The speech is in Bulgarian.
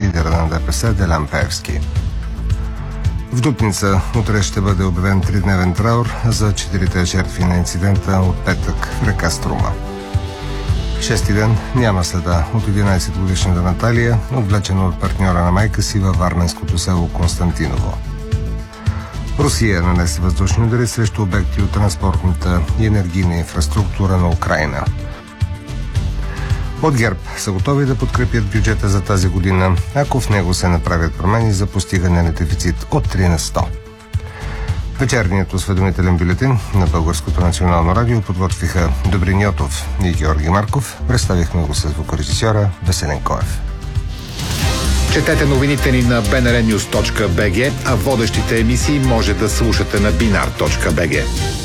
лидера на ДПС Делян Пеевски. В Дупница утре ще бъде обявен 3-дневен траур за 4 жертви на инцидента от петък в река Струма. Шести ден няма следа от 11-годишната Наталия, отвлечена от партньора на майка си във варненското село Константиново. Русия нанесе въздушни удари срещу обекти от транспортната и енергийна инфраструктура на Украйна. От ГЕРБ са готови да подкрепят бюджета за тази година, ако в него се направят промени за постигане на дефицит от 3%. Вечерният осведомителен бюлетин на Българското национално радио подготвиха Добрин Йотов и Георги Марков. Представихме го с звукорежисьора Веселин Коев. Четете новините ни на bnrnews.bg, а водещите емисии може да слушате на binar.bg.